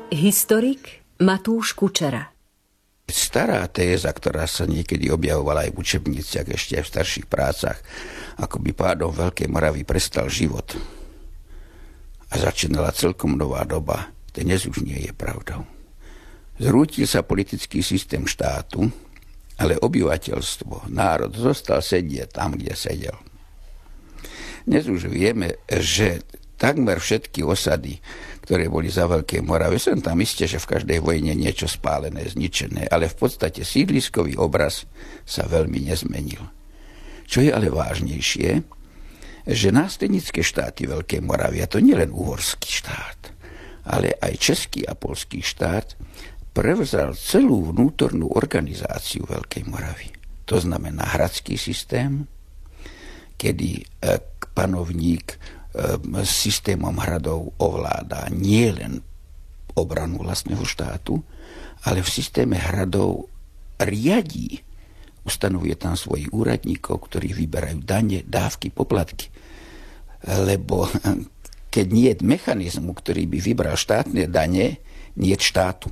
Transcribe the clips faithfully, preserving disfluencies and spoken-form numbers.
Historik Matúš Kučera. Stará téza, ktorá sa niekedy objavovala aj v učebniciach, ešte aj v starších prácach, ako by pádom Veľkej Moravy prestal život a začínala celkom nová doba, to dnes už nie je pravdou. Zrútil sa politický systém štátu, ale obyvateľstvo, národ zostal sedieť tam, kde sedel. Dnes už vieme, že takmer všetky osady, ktoré boli za Veľkej Moravy, som tam isté, že v každej vojne niečo spálené, zničené, ale v podstate sídliskový obraz sa veľmi nezmenil. Čo je ale vážnejšie, že následnícke štáty Veľkej Moravy, a to nielen uhorský štát, ale aj český a poľský štát, prevzal celú vnútornú organizáciu Veľkej Moravy. To znamená hradský systém, kedy panovník s systémom hradov ovláda nie len obranu vlastného štátu, ale v systéme hradov riadí, ustanovuje tam svojich úradníkov, ktorí vyberajú dane, dávky, poplatky. Lebo keď nie je mechanizmu, ktorý by vybral štátne dane, nie je štátu.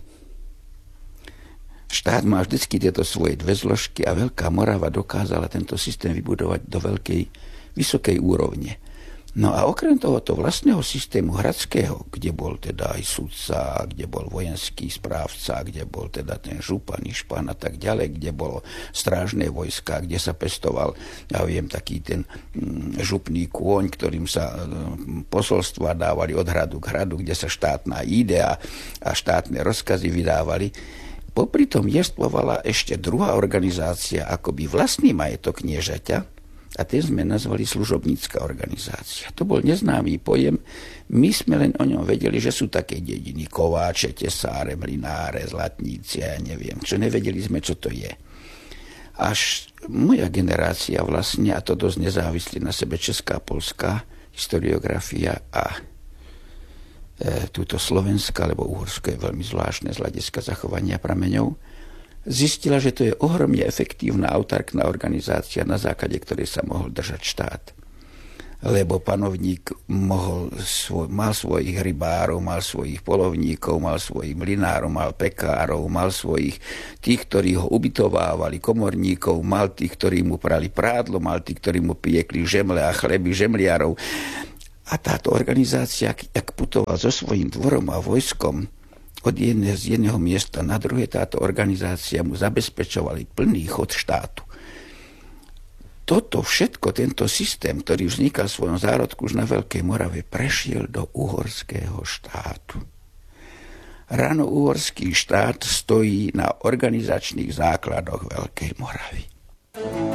Štát má vždycky tieto svoje dve zložky a Veľká Morava dokázala tento systém vybudovať do veľkej, vysokej úrovne. No a okrem tohoto vlastného systému hradského, kde bol teda aj sudca, kde bol vojenský správca, kde bol teda ten župan, išpan a tak ďalej, kde bolo strážne vojska, kde sa pestoval, ja viem, taký ten mm, župný kôň, ktorým sa mm, posolstva dávali od hradu k hradu, kde sa štátna idea a štátne rozkazy vydávali. Popri tom jestvovala ešte druhá organizácia, akoby vlastný majetok kniežaťa, a ten sme nazvali služobnícka organizácia. To bol neznámy pojem. My sme len o ňom vedeli, že sú také dediny, kováče, tesáre, mlináre, zlatníci, ja neviem čo. Nevedeli sme, čo to je. Až moja generácia vlastne, a to dosť nezávislí na sebe česká, poľská historiografia a e, túto slovenská, lebo uhorské je veľmi zvláštne z hľadiska zachovania prameňov, zistila, že to je ohromne efektívna autarkná organizácia, na základe ktorej sa mohol držať štát. Lebo panovník mohol svoj, mal svojich rybárov, mal svojich polovníkov, mal svojich mlinárov, mal pekárov, mal svojich tých, ktorí ho ubytovávali, komorníkov, mal tých, ktorí mu prali prádlo, mal tých, ktorí mu piekli žemle a chleby žemliarov. A táto organizácia, ak putoval so svojím dvorom a vojskom od jedného, z jedného miesta na druhé, táto organizácia mu zabezpečovali plný chod štátu. Toto všetko, tento systém, ktorý vznikal v svojom zárodku už na Veľkej Morave, prešiel do uhorského štátu. Ráno uhorský štát stojí na organizačných základoch Veľkej Moravy.